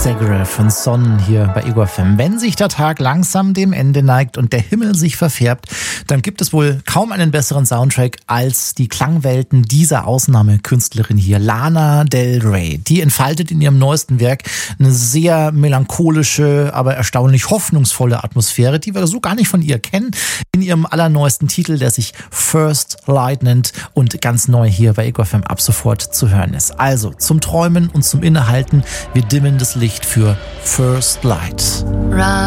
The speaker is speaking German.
Zagraf und Son hier bei Ego FM. Wenn sich der Tag langsam dem Ende neigt und der Himmel sich verfärbt, dann gibt es wohl kaum einen besseren Soundtrack als die Klangwelten dieser Ausnahmekünstlerin hier, Lana Del Rey. Die entfaltet in ihrem neuesten Werk eine sehr melancholische, aber erstaunlich hoffnungsvolle Atmosphäre, die wir so gar nicht von ihr kennen, in ihrem allerneuesten Titel, der sich First Light nennt und ganz neu hier bei Ego FM ab sofort zu hören ist. Also zum Träumen und zum Innehalten, wir dimmen das Licht für First Light.